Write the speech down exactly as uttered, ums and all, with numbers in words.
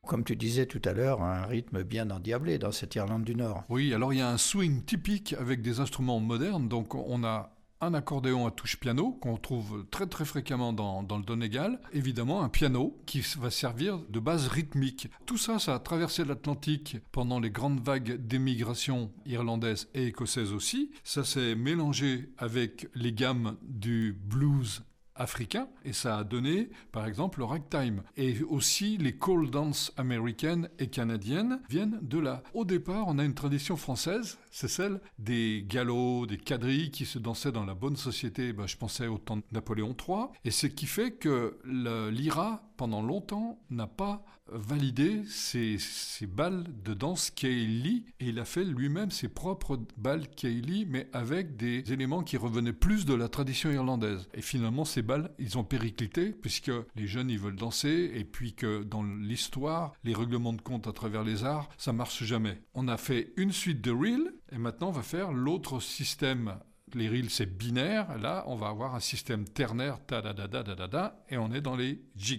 comme tu disais tout à l'heure, un rythme bien endiablé dans cette Irlande du Nord. Oui, alors il y a un swing typique avec des instruments modernes, donc on a un accordéon à touche piano qu'on trouve très très fréquemment dans, dans le Donegal, évidemment un piano qui va servir de base rythmique. Tout ça, ça a traversé l'Atlantique pendant les grandes vagues d'émigration irlandaise et écossaise aussi. Ça s'est mélangé avec les gammes du blues africain, et ça a donné, par exemple, le ragtime. Et aussi, les call dance américaines et canadiennes viennent de là. Au départ, on a une tradition française, c'est celle des galops, des quadrilles qui se dansaient dans la bonne société, ben, je pensais au temps de Napoléon trois, et ce qui fait que le, l'I R A, pendant longtemps, n'a pas validé ces, ces balles de danse Céilí, et il a fait lui-même ses propres balles Céilí, mais avec des éléments qui revenaient plus de la tradition irlandaise. Et finalement, ces balles, ils ont périclité, puisque les jeunes, ils veulent danser, et puis que dans l'histoire, les règlements de compte à travers les arts, ça marche jamais. On a fait une suite de reels, et maintenant, on va faire l'autre système. Les reels, c'est binaire. Là, on va avoir un système ternaire, ta da da da da da da, et on est dans les jigs.